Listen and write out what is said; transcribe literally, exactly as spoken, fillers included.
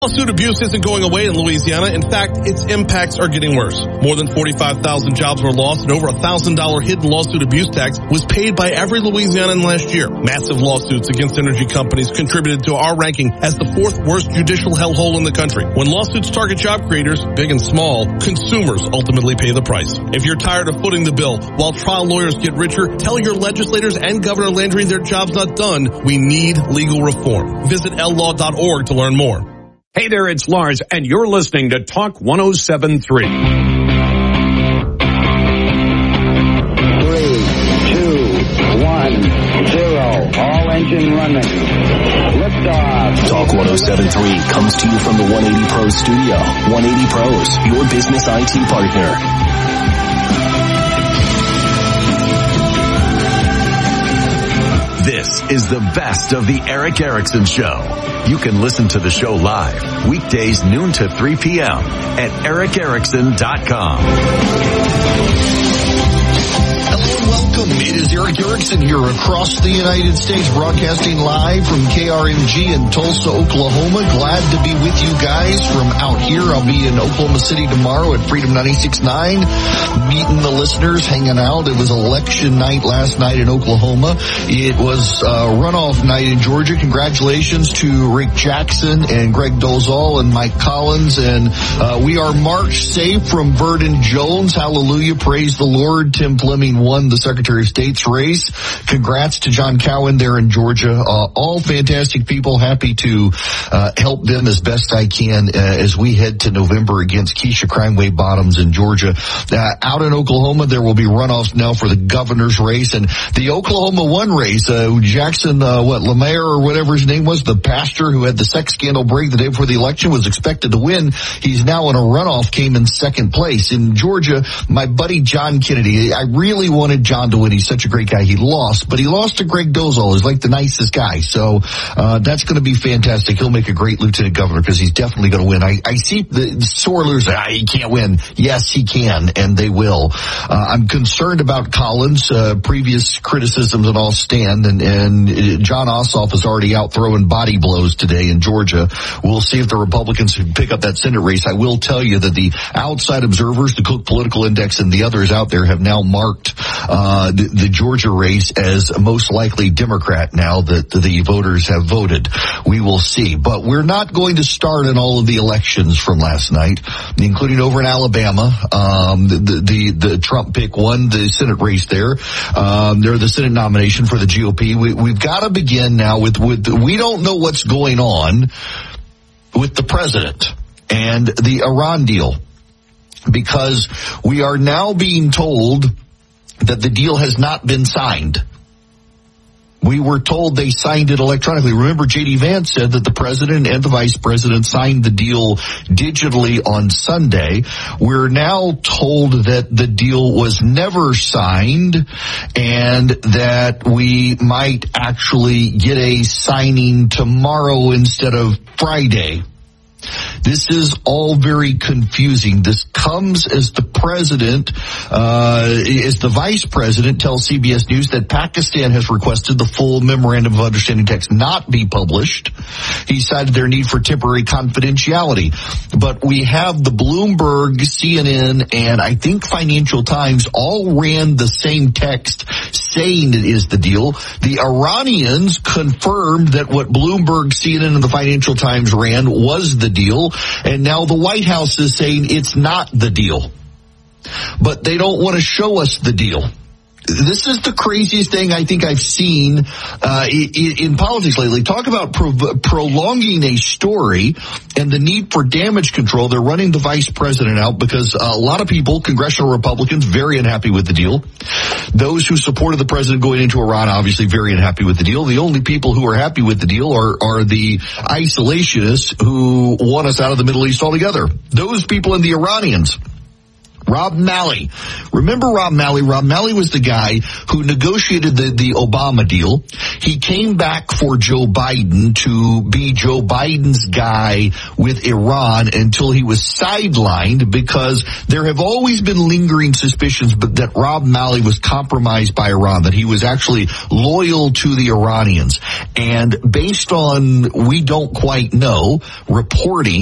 Lawsuit abuse isn't going away in Louisiana. In fact, its impacts are getting worse. More than forty-five thousand jobs were lost and over a one thousand dollars hidden lawsuit abuse tax was paid by every Louisianan last year. Massive lawsuits against energy companies contributed to our ranking as the fourth worst judicial hellhole in the country. When lawsuits target job creators, big and small, consumers ultimately pay the price. If you're tired of footing the bill while trial lawyers get richer, tell your legislators and Governor Landry their job's not done. We need legal reform. Visit L law dot org to learn more. Hey there, it's Lars, and you're listening to Talk one oh seven point three. Three, two, one, zero. All engine running. Liftoff. Talk one oh seven point three comes to you from the one eighty Pros studio. one eighty Pros, your business I T partner. This is the best of the Eric Erickson Show. You can listen to the show live, weekdays noon to three p.m. at eric erickson dot com. Hello and welcome. It is Eric Erickson here across the United States, broadcasting live from K R M G in Tulsa, Oklahoma. Glad to be with you guys from out here. I'll be in Oklahoma City tomorrow at Freedom ninety-six point nine, meeting the listeners, hanging out. It was election night last night in Oklahoma. It was uh, runoff night in Georgia. Congratulations to Rick Jackson and Greg Dolezal and Mike Collins. And uh, we are march safe from Verdon Jones. Hallelujah. Praise the Lord. Tim Fleming won the Secretary of State's race. Congrats to John Cowan there in Georgia. Uh, all fantastic people. Happy to uh, help them as best I can uh, as we head to November against Keisha Crimeway Bottoms in Georgia. Uh, out in Oklahoma, there will be runoffs now for the governor's race and the Oklahoma one race. Uh, Jackson, uh, what, Lemaire or whatever his name was, the pastor who had the sex scandal break the day before the election, was expected to win. He's now in a runoff, came in second place. In Georgia, my buddy John Kennedy, I really wanted John to win. He's such a great guy. He lost, but he lost to Greg Dolezal. He's like the nicest guy. So uh that's going to be fantastic. He'll make a great lieutenant governor because he's definitely going to win. I, I see the, the sore loser. Ah, he can't win. Yes, he can, and they will. Uh, I'm concerned about Collins. Uh, previous criticisms and all stand, and, and John Ossoff is already out throwing body blows today in Georgia. We'll see if the Republicans pick up that Senate race. I will tell you that the outside observers, the Cook Political Index, and the others out there have now marked uh the, the Georgia race as most likely Democrat now that the voters have voted. We will see. But we're not going to start in all of the elections from last night, including over in Alabama. Um, the, the, the Trump pick won the Senate race there. Um, they're the Senate nomination for the G O P. We, we've got to begin now with, with, we don't know what's going on with the president and the Iran deal, because we are now being told that the deal has not been signed. We were told they signed it electronically. Remember, J D Vance said that the president and the vice president signed the deal digitally on Sunday. We're now told that the deal was never signed and that we might actually get a signing tomorrow instead of Friday. This is all very confusing. This comes as the president, uh, as the vice president tells C B S News that Pakistan has requested the full memorandum of understanding text not be published. He cited their need for temporary confidentiality. But we have the Bloomberg, C N N, and I think Financial Times all ran the same text saying it is the deal. The Iranians confirmed that what Bloomberg, C N N, and the Financial Times ran was the deal, and now the White House is saying it's not the deal. But they don't want to show us the deal. This is the craziest thing I think I've seen uh, in, in politics lately. Talk about pro- prolonging a story and the need for damage control. They're running the vice president out because a lot of people, congressional Republicans, very unhappy with the deal. Those who supported the president going into Iran, obviously very unhappy with the deal. The only people who are happy with the deal are, are the isolationists who want us out of the Middle East altogether. Those people and the Iranians. Rob Malley. Remember Rob Malley? Rob Malley was the guy who negotiated the, the Obama deal. He came back for Joe Biden to be Joe Biden's guy with Iran until he was sidelined because there have always been lingering suspicions but that Rob Malley was compromised by Iran, that he was actually loyal to the Iranians. And based on, we don't quite know, reporting